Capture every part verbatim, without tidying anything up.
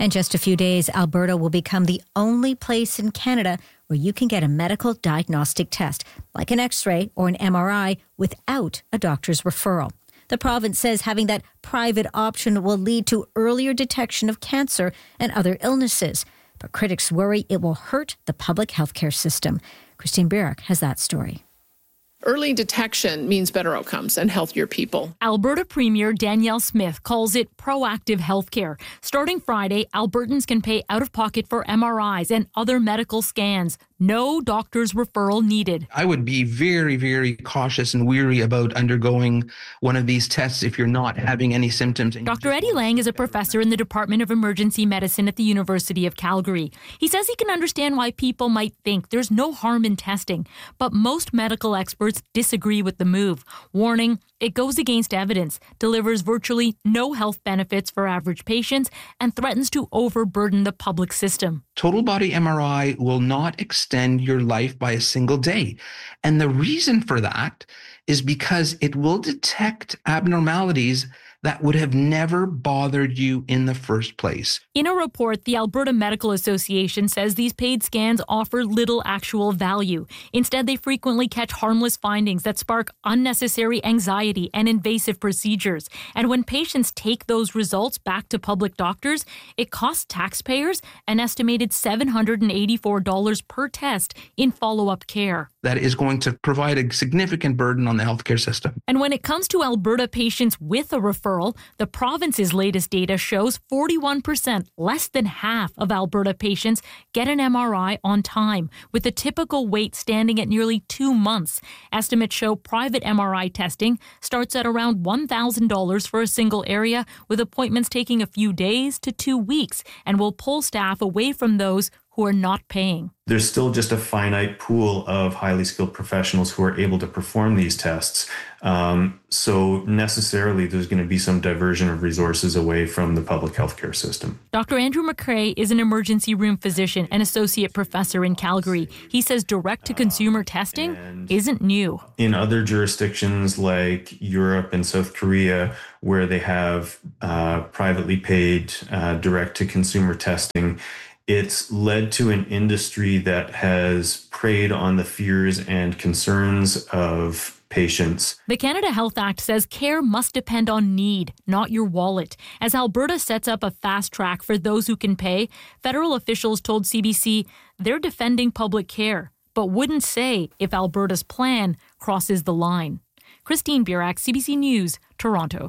In just a few days, Alberta will become the only place in Canada where you can get a medical diagnostic test, like an X-ray or an M R I, without a doctor's referral. The province says having that private option will lead to earlier detection of cancer and other illnesses. But critics worry it will hurt the public healthcare system. Christine Birak has that story. Early detection means better outcomes and healthier people. Alberta Premier Danielle Smith calls it proactive healthcare. Starting Friday, Albertans can pay out of pocket for M R Is and other medical scans. No doctor's referral needed. I would be very, very cautious and weary about undergoing one of these tests if you're not having any symptoms. Doctor Eddie Lang is a professor in the Department of Emergency Medicine at the University of Calgary. He says he can understand why people might think there's no harm in testing, but most medical experts disagree with the move, warning it goes against evidence, delivers virtually no health benefits for average patients, and threatens to overburden the public system. Total body M R I will not extend your life by a single day. And the reason for that is because it will detect abnormalities that would have never bothered you in the first place. In a report, the Alberta Medical Association says these paid scans offer little actual value. Instead, they frequently catch harmless findings that spark unnecessary anxiety and invasive procedures. And when patients take those results back to public doctors, it costs taxpayers an estimated seven hundred eighty-four dollars per test in follow-up care. That is going to provide a significant burden on the healthcare system. And when it comes to Alberta patients with a referral, the province's latest data shows forty-one percent, less than half of Alberta patients, get an M R I on time, with the typical wait standing at nearly two months. Estimates show private M R I testing starts at around one thousand dollars for a single area, with appointments taking a few days to two weeks, and will pull staff away from those who are not paying. There's still just a finite pool of highly skilled professionals who are able to perform these tests. Um, so necessarily there's going to be some diversion of resources away from the public healthcare system. Doctor Andrew McCrae is an emergency room physician and associate professor in Calgary. He says direct-to-consumer testing and isn't new. In other jurisdictions like Europe and South Korea, where they have uh, privately paid uh, direct-to-consumer testing, it's led to an industry that has preyed on the fears and concerns of patients. The Canada Health Act says care must depend on need, not your wallet. As Alberta sets up a fast track for those who can pay, federal officials told C B C they're defending public care, but wouldn't say if Alberta's plan crosses the line. Christine Birak, C B C News, Toronto.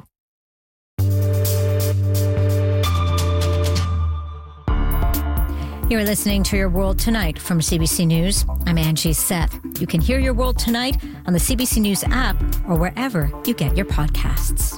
You're listening to Your World Tonight from C B C News. I'm Angie Seth. You can hear Your World Tonight on the C B C News app or wherever you get your podcasts.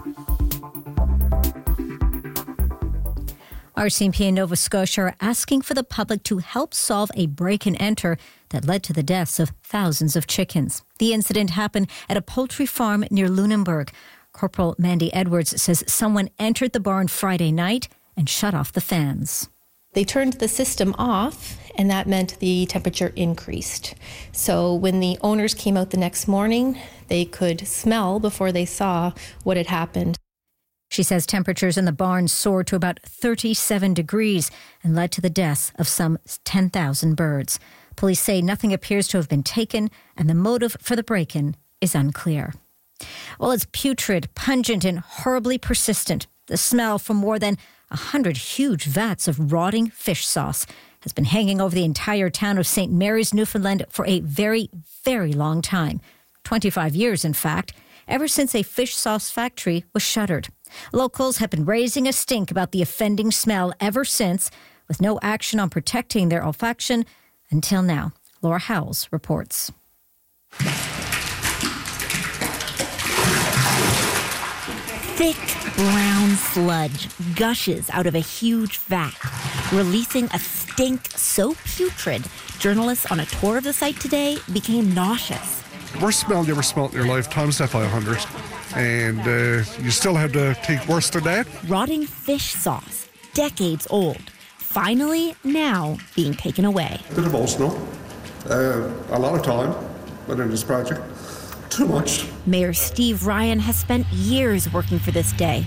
R C M P in Nova Scotia are asking for the public to help solve a break-and-enter that led to the deaths of thousands of chickens. The incident happened at a poultry farm near Lunenburg. Corporal Mandy Edwards says someone entered the barn Friday night and shut off the fans. They turned the system off, and that meant the temperature increased. So when the owners came out the next morning, they could smell before they saw what had happened. She says temperatures in the barn soared to about thirty-seven degrees and led to the deaths of some ten thousand birds. Police say nothing appears to have been taken, and the motive for the break-in is unclear. Well, it's putrid, pungent, and horribly persistent. The smell from more than a hundred huge vats of rotting fish sauce has been hanging over the entire town of Saint Mary's, Newfoundland for a very, very long time. twenty-five years, in fact, ever since a fish sauce factory was shuttered. Locals have been raising a stink about the offending smell ever since, with no action on protecting their olfaction until now. Laura Howells reports. Thick brown sludge gushes out of a huge vat, releasing a stink so putrid, journalists on a tour of the site today became nauseous. Worst smell you ever smelled in your life, times that by a hundred. And uh, you still had to take worse than that. Rotting fish sauce, decades old, finally now being taken away. A bit of old snow, uh, a lot of time within this project. Too much. Mayor Steve Ryan has spent years working for this day.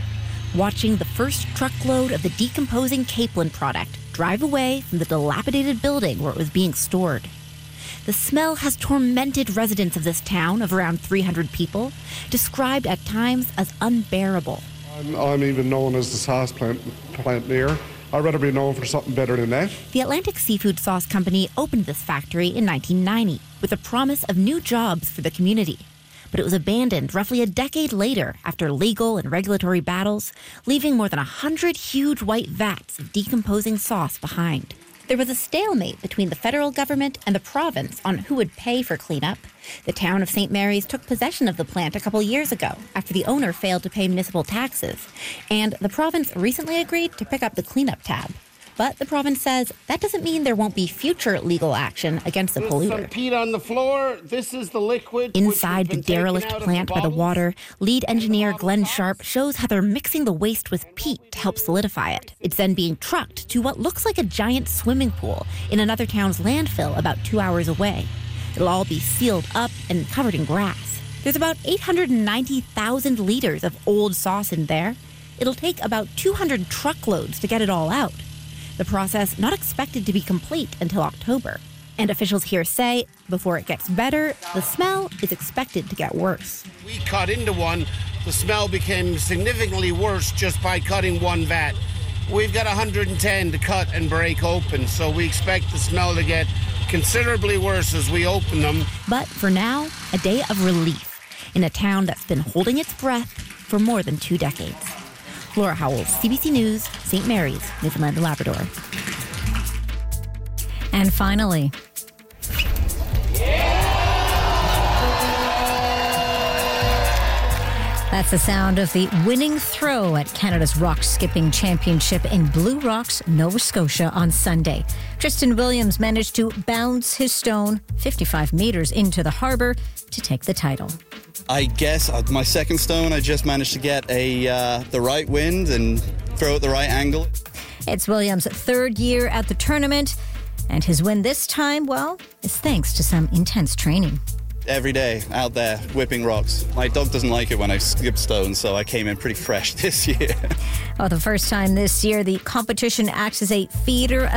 watching the first truckload of the decomposing Capelin product drive away from the dilapidated building where it was being stored. The smell has tormented residents of this town of around three hundred people, described at times as unbearable. I'm, I'm even known as the sauce plant, plant near. I'd rather be known for something better than that. The Atlantic Seafood Sauce Company opened this factory in nineteen ninety with a promise of new jobs for the community. But it was abandoned roughly a decade later after legal and regulatory battles, leaving more than one hundred huge white vats of decomposing sauce behind. There was a stalemate between the federal government and the province on who would pay for cleanup. The town of Saint Mary's took possession of the plant a couple years ago after the owner failed to pay municipal taxes. And the province recently agreed to pick up the cleanup tab. But the province says that doesn't mean there won't be future legal action against the polluter. There's some peat on the floor. This is the liquid. Inside the derelict plant by the water, lead engineer Glenn Sharp shows how they're mixing the waste with peat to help solidify it. It's then being trucked to what looks like a giant swimming pool in another town's landfill about two hours away. It'll all be sealed up and covered in grass. There's about eight hundred ninety thousand liters of old sauce in there. It'll take about two hundred truckloads to get it all out. The process not expected to be complete until October. And officials here say, before it gets better, the smell is expected to get worse. We cut into one. The smell became significantly worse just by cutting one vat. We've got one hundred ten to cut and break open, so we expect the smell to get considerably worse as we open them. But for now, a day of relief in a town that's been holding its breath for more than two decades. Laura Howell, C B C News, Saint Mary's, Newfoundland and Labrador. And finally, that's the sound of the winning throw at Canada's Rock Skipping Championship in Blue Rocks, Nova Scotia on Sunday. Tristan Williams managed to bounce his stone fifty-five meters into the harbour to take the title. I guess uh, my second stone, I just managed to get a uh, the right wind and throw at the right angle. It's Williams' third year at the tournament, and his win this time, well, is thanks to some intense training. Every day out there whipping rocks. My dog doesn't like it when I skip stones, so I came in pretty fresh this year. Oh, the first time this year, the competition acts as a feeder